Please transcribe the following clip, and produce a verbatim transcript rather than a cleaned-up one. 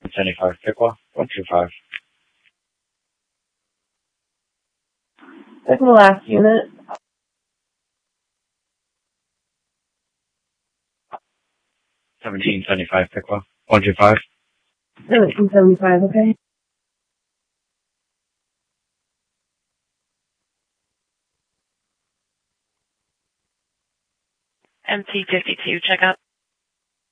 seventy-five Piqua, one two five. Second to last unit. seventeen seventy-five Piqua, one two five. seventeen seventy-five, okay. M T fifty-two, check out.